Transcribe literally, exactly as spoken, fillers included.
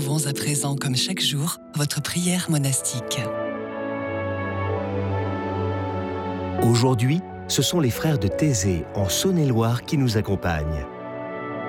Retrouvons à présent, comme chaque jour, votre prière monastique. Aujourd'hui, ce sont les frères de Thésée, en Saône-et-Loire, qui nous accompagnent.